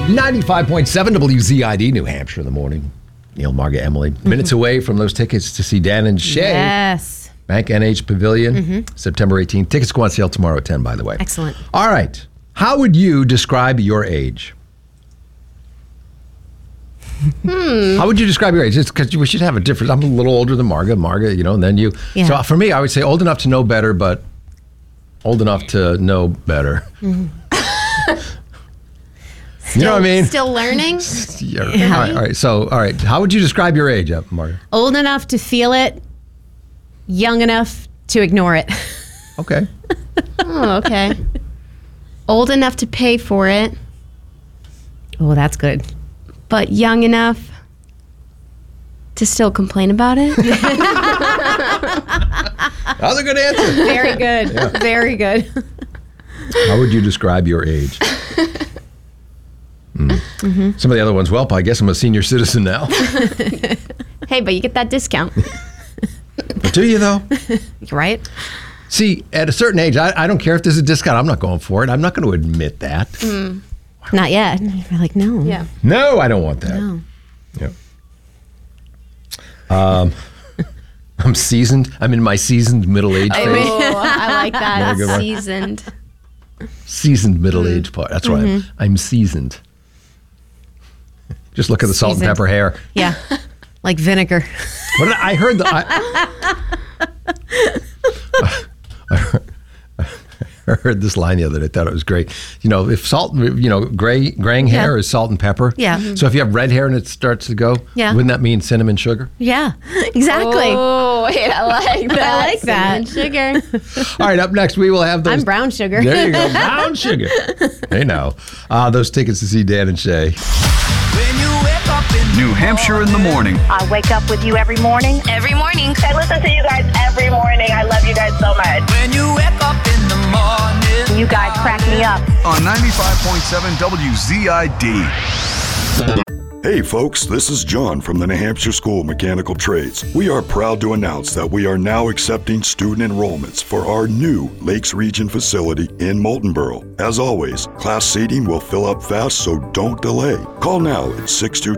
95.7 WZID, New Hampshire in the morning. Neil, Marga, Emily. Minutes away from those tickets to see Dan and Shay. Yes. Bank NH Pavilion, September 18th. Tickets go on sale tomorrow at 10, by the way. Excellent. All right. How would you describe your age? How would you describe your age? Just because we should have a difference. I'm a little older than Marga, and then you. Yeah. So for me, I would say old enough to know better, but old enough to know better. You know what I mean? Still learning? Yeah. All right. So, how would you describe your age, Marga? Old enough to feel it, young enough to ignore it. Okay. Oh, okay. Old enough to pay for it, Oh, that's good. but young enough to still complain about it. That was a good answer. Very good. Very good. How would you describe your age? Some of the other ones, well, I guess I'm a senior citizen now. Hey, but you get that discount. Do you, though? Right? See, at a certain age, I don't care if there's a discount. I'm not going for it. I'm not going to admit that. Not yet. You're like, no. Yeah. No, I don't want that. No. Yep. I'm seasoned. I'm in my seasoned middle-age phase. Oh, I like that. Very good one. Seasoned. Seasoned middle-age part. That's right. I'm seasoned. Just look at the salt and Seasoned. pepper hair. Yeah. Like vinegar. What I heard I heard this line the other day. I thought it was great. If salt, graying hair is salt and pepper. Yeah. So if you have red hair and it starts to go, Yeah. wouldn't that mean cinnamon sugar? Yeah. Exactly. Oh, wait, I like that. I like that. Cinnamon sugar. All right, up next we will have those. I'm brown sugar. There you go, brown sugar. Hey now, those tickets to see Dan and Shay. New Hampshire in the morning. I wake up with you every morning. Every morning. I listen to you guys every morning. I love you guys so much. When you wake up in the morning. You guys crack me up. On 95.7 WZID. Hey folks, this is John from the New Hampshire School of Mechanical Trades. We are proud to announce that we are now accepting student enrollments for our new Lakes Region facility in Moultonboro. As always, class seating will fill up fast, so don't delay. Call now at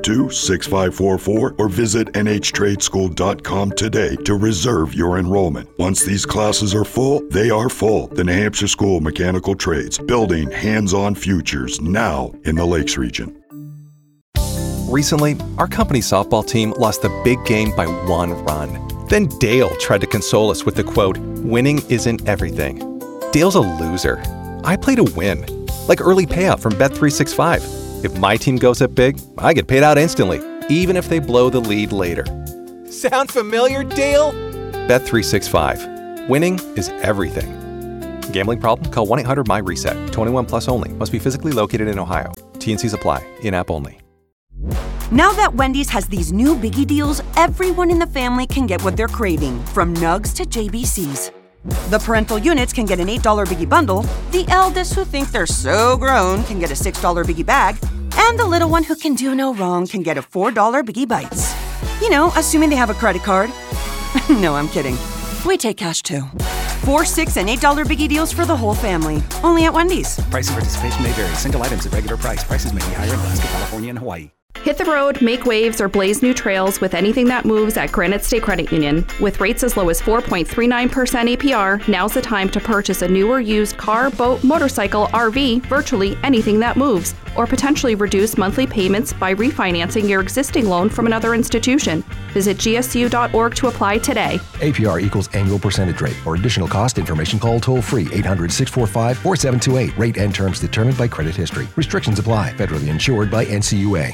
622-6544 or visit nhtradeschool.com today to reserve your enrollment. Once these classes are full, they are full. The New Hampshire School of Mechanical Trades, building hands-on futures now in the Lakes Region. Recently, our company softball team lost the big game by 1 run. Then Dale tried to console us with the quote, "Winning isn't everything." Dale's a loser. I play to win, like early payout from Bet365. If my team goes up big, I get paid out instantly, even if they blow the lead later. Sound familiar, Dale? Bet365. Winning is everything. Gambling problem? Call 1-800-MY-RESET. 21 plus only. Must be physically located in Ohio. T&Cs apply. In-app only. Now that Wendy's has these new biggie deals, everyone in the family can get what they're craving, from nugs to JBCs. The parental units can get an $8 biggie bundle, the eldest who think they're so grown can get a $6 biggie bag, and the little one who can do no wrong can get a $4 biggie bites. Assuming they have a credit card. No, I'm kidding. We take cash too. 4, 6, and $8 biggie deals for the whole family. Only at Wendy's. Price and participation may vary. Single items at regular price. Prices may be higher in Alaska, California, and Hawaii. Hit the road, make waves, or blaze new trails with anything that moves at Granite State Credit Union. With rates as low as 4.39% APR, now's the time to purchase a new or used car, boat, motorcycle, RV, virtually anything that moves, or potentially reduce monthly payments by refinancing your existing loan from another institution. Visit gsu.org to apply today. APR equals annual percentage rate. For additional cost information, call toll-free 800-645-4728. Rate and terms determined by credit history. Restrictions apply. Federally insured by NCUA.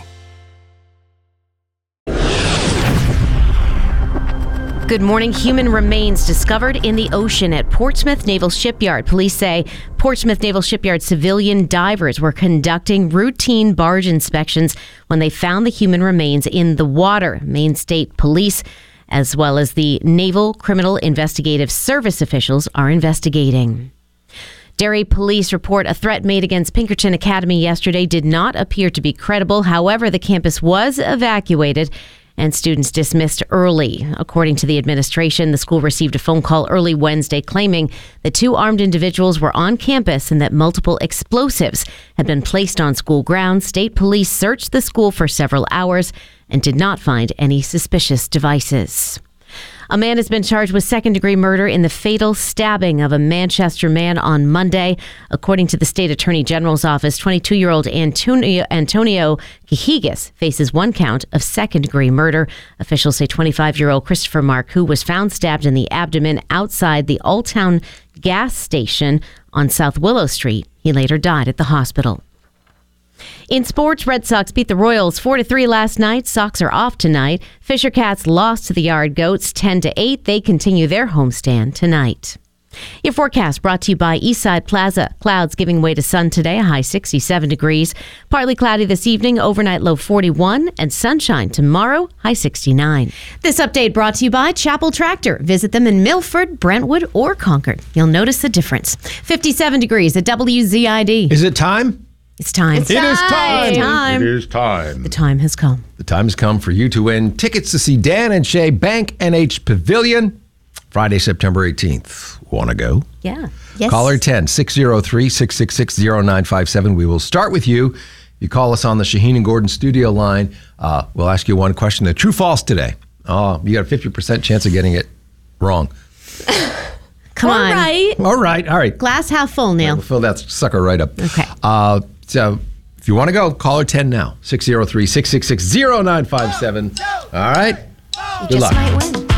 Good morning. Human remains discovered in the ocean at Portsmouth Naval Shipyard. Police say Portsmouth Naval Shipyard civilian divers were conducting routine barge inspections when they found the human remains in the water. Maine State Police, as well as the Naval Criminal Investigative Service officials, are investigating. Derry police report a threat made against Pinkerton Academy yesterday did not appear to be credible. However, the campus was evacuated and students dismissed early. According to the administration, the school received a phone call early Wednesday claiming that 2 armed individuals were on campus and that multiple explosives had been placed on school grounds. State police searched the school for several hours and did not find any suspicious devices. A man has been charged with second-degree murder in the fatal stabbing of a Manchester man on Monday. According to the state attorney general's office, 22-year-old Antonio Cajigas faces 1 count of second-degree murder. Officials say 25-year-old Christopher Marcoux was found stabbed in the abdomen outside the Old Town gas station on South Willow Street. He later died at the hospital. In sports, Red Sox beat the Royals 4-3 last night. Sox are off tonight. Fisher Cats lost to the Yard Goats 10-8. They continue their homestand tonight. Your forecast brought to you by Eastside Plaza. Clouds giving way to sun today, a high 67 degrees. Partly cloudy this evening, overnight low 41, and sunshine tomorrow, high 69. This update brought to you by Chapel Tractor. Visit them in Milford, Brentwood, or Concord. You'll notice the difference. 57 degrees at WZID. Is it time? It's time. It is time. It's time. It is time. The time has come. The time has come for you to win tickets to see Dan and Shay Bank NH Pavilion Friday, September 18th. Want to go? Yeah. Yes. Caller 10-603-666-0957. We will start with you. You call us on the Shaheen and Gordon studio line. We'll ask you one question. The true false today. Oh, you got a 50% chance of getting it wrong. Come on. All right. Glass half full, Neil. We'll fill that sucker right up. Okay. So if you want to go, caller 10 now. 603-666-0957. All right. You Good just luck. might win.